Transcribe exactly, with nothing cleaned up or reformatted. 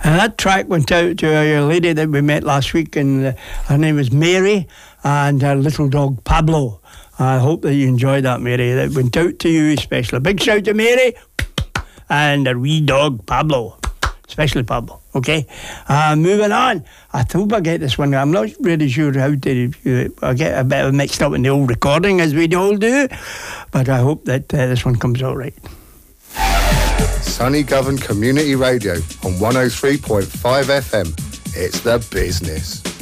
And that track went out to a lady that we met last week, and uh, her name was Mary, and her little dog Pablo. I hope that you enjoyed that, Mary. That went out to you especially. Big shout to Mary and her wee dog Pablo, especially Pablo. Okay, uh, moving on. I hope I get this one. I'm not really sure how to. Uh, I get a bit mixed up in the old recording, as we all do, but I hope that uh, this one comes out right. Sunny Govan Community Radio on one oh three point five F M. It's the business.